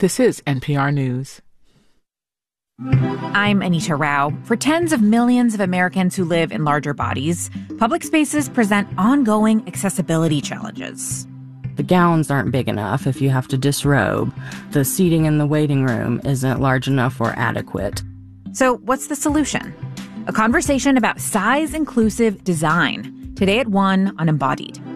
This is NPR News. I'm Anita Rao. For tens of millions of Americans who live in larger bodies, public spaces present ongoing accessibility challenges. The gowns aren't big enough if you have to disrobe. The seating in the waiting room isn't large enough or adequate. So what's the solution? A conversation about size-inclusive design. Today at 1 on Embodied.